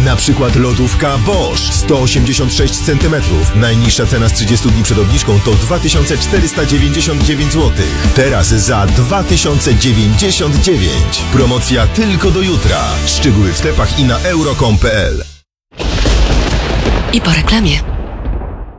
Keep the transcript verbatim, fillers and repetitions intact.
Na przykład lodówka Bosch sto osiemdziesiąt sześć centymetrów. Najniższa cena z trzydziestu dni przed obniżką to dwa tysiące czterysta dziewięćdziesiąt dziewięć złotych. Teraz za dwa tysiące dziewięćdziesiąt dziewięć. Promocja tylko do jutra. Szczegóły w sklepach i na euro kropka com kropka p l. I po reklamie.